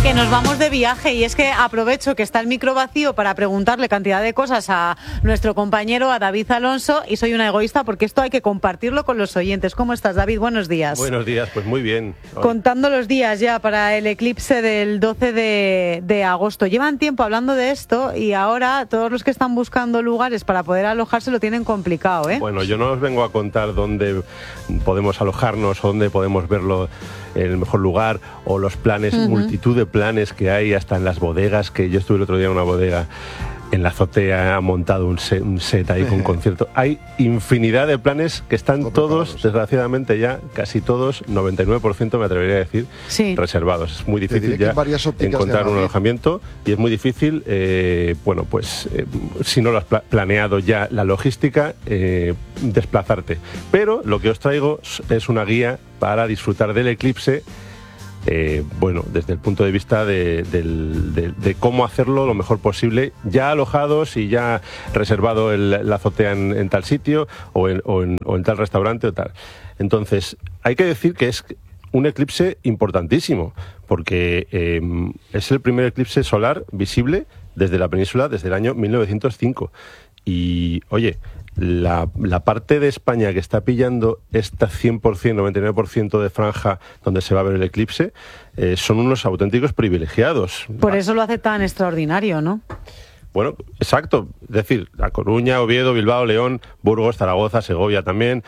Que nos vamos de viaje y es que aprovecho que está el micro vacío para preguntarle cantidad de cosas a nuestro compañero, a David Alonso, y soy una egoísta porque esto hay que compartirlo con los oyentes. ¿Cómo estás, David? Buenos días. Buenos días, pues muy bien. Contando los días ya para el eclipse del 12 de agosto. Llevan tiempo hablando de esto y ahora todos los que están buscando lugares para poder alojarse lo tienen complicado, ¿eh? Bueno, yo no os vengo a contar dónde podemos alojarnos o dónde podemos verlo en el mejor lugar, o los planes, multitud de planes que hay hasta en las bodegas, que yo estuve el otro día en una bodega en la azotea, ha montado un set ahí con concierto. Hay infinidad de planes que están todos, desgraciadamente ya, casi todos, 99% me atrevería a decir, reservados. Es muy difícil ya encontrar un alojamiento y es muy difícil, si no lo has planeado ya la logística, desplazarte. Pero lo que os traigo es una guía para disfrutar del eclipse, desde el punto de vista de cómo hacerlo lo mejor posible, ya alojados y ya reservado la azotea en tal sitio o en tal restaurante o tal. Entonces, hay que decir que es un eclipse importantísimo, porque es el primer eclipse solar visible desde la península desde el año 1905. Y, oye, la parte de España que está pillando esta 100%, 99% de franja donde se va a ver el eclipse, son unos auténticos privilegiados. Por eso lo hace tan extraordinario, ¿no? Bueno, exacto. Es decir, La Coruña, Oviedo, Bilbao, León, Burgos, Zaragoza, Segovia también,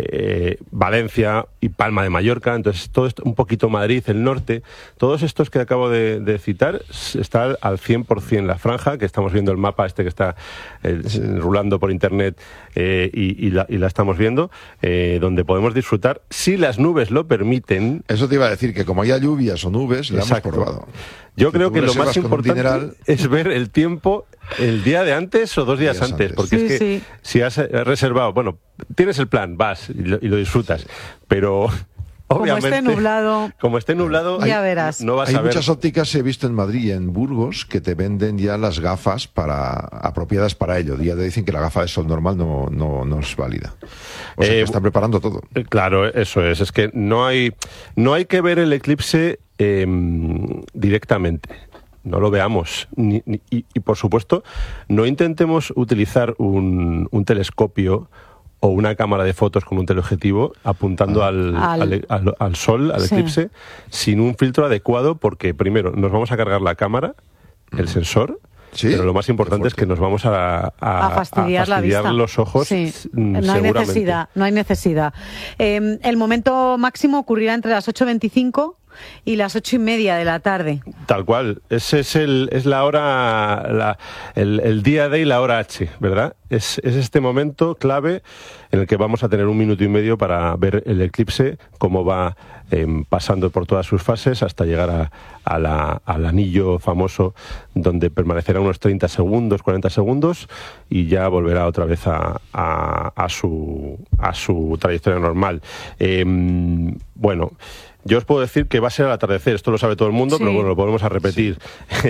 Valencia y Palma de Mallorca. Entonces, todo esto, un poquito Madrid, el norte. Todos estos que acabo de citar está al 100% la franja, que estamos viendo el mapa este que está rulando por internet y la estamos viendo, donde podemos disfrutar, si las nubes lo permiten. Eso te iba a decir, que como haya lluvias o nubes, la hemos probado. Yo creo que lo más importante es ver el tiempo el día de antes o 2 días antes, porque es que si has reservado, tienes el plan, vas y lo disfrutas, pero obviamente como esté nublado ya verás. No vas a ver. Hay muchas ópticas, he visto en Madrid y en Burgos, que te venden ya las gafas apropiadas para ello. Ya te dicen que la gafa de sol normal no es válida. O sea, que están preparando todo. Claro, eso es que no hay que ver el eclipse directamente. No lo veamos. Y por supuesto, no intentemos utilizar un telescopio o una cámara de fotos con un teleobjetivo apuntando al sol, al eclipse, sin un filtro adecuado, porque primero nos vamos a cargar la cámara, el sensor, pero lo más importante es que nos vamos a fastidiar la vista. Los ojos. No hay necesidad. El momento máximo ocurrirá entre las 8:25 y las 8:30 de la tarde. Tal cual. Ese es la hora, el día D y la hora H, ¿verdad? Es este momento clave en el que vamos a tener 1 minuto y medio para ver el eclipse, cómo va pasando por todas sus fases hasta llegar al anillo famoso, donde permanecerá unos 30 segundos, 40 segundos y ya volverá otra vez a su trayectoria normal. Yo os puedo decir que va a ser al atardecer, esto lo sabe todo el mundo, pero lo podemos repetir,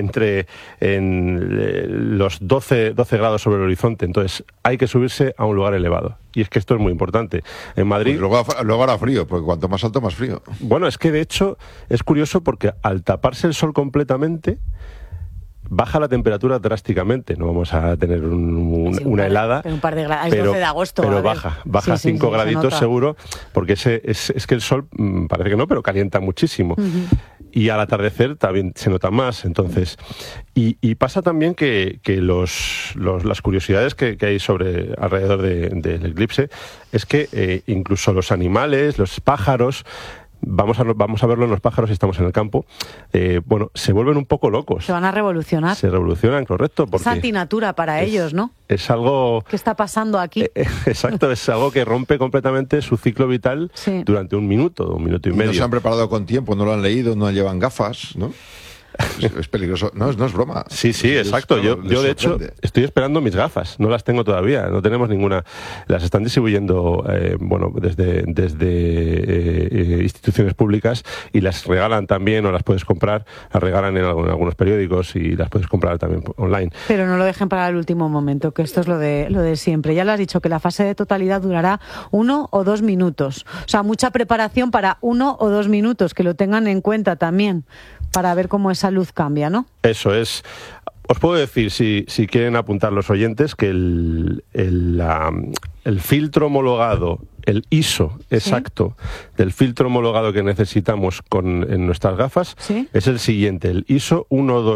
en los 12 grados sobre el horizonte, entonces hay que subirse a un lugar elevado. Y es que esto es muy importante. En Madrid... Pues luego hará frío, porque cuanto más alto, más frío. Bueno, es que de hecho es curioso porque al taparse el sol completamente, baja la temperatura drásticamente. No vamos a tener una helada, pero un par de grados, es 12 de agosto. Pero baja 5 graditos seguro, porque es que el sol parece que no, pero calienta muchísimo. Y al atardecer también se nota más. Entonces, y pasa también que las curiosidades que hay alrededor del eclipse es que incluso los animales, los pájaros, vamos a verlo en los pájaros si estamos en el campo, se vuelven un poco locos. Se van a revolucionar. Se revolucionan, correcto. Porque es antinatura para ellos, ¿no? Es algo... ¿Qué está pasando aquí? Exacto, es algo que rompe completamente su ciclo vital durante 1 minuto, 1 minuto y medio. No se han preparado con tiempo, no lo han leído, no llevan gafas, ¿no? Es peligroso, no es broma. Sí, exacto. Yo de hecho estoy esperando mis gafas, no las tengo todavía, no tenemos ninguna. Las están distribuyendo desde instituciones públicas y las regalan también, o las puedes comprar, las regalan en algunos periódicos y las puedes comprar también online. Pero no lo dejen para el último momento, que esto es lo de siempre. Ya lo has dicho, que la fase de totalidad durará 1 o 2 minutos. O sea, mucha preparación para 1 o 2 minutos, que lo tengan en cuenta también, para ver cómo esa luz cambia, ¿no? Eso es. Os puedo decir, si quieren apuntar los oyentes, que el filtro homologado, el ISO exacto del filtro homologado que necesitamos en nuestras gafas es el siguiente, el ISO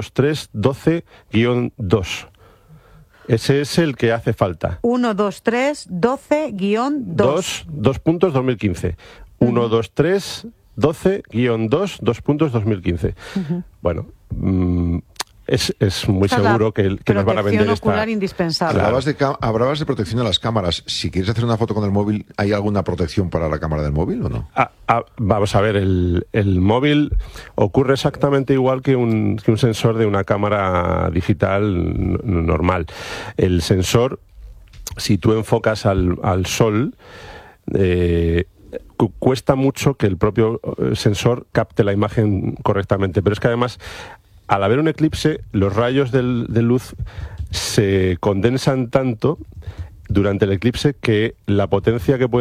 12312-2. Ese es el que hace falta. 12312-2. 2.2015. 12312-2, 2.2015. Bueno, es muy seguro que nos van a vender esta... ocular indispensable. Hablabas de protección de las cámaras. Si quieres hacer una foto con el móvil, ¿hay alguna protección para la cámara del móvil o no? Vamos a ver, el móvil ocurre exactamente igual que un sensor de una cámara digital normal. El sensor, si tú enfocas al sol, cuesta mucho que el propio sensor capte la imagen correctamente, pero es que además, al haber un eclipse, los rayos de luz se condensan tanto durante el eclipse que la potencia que puede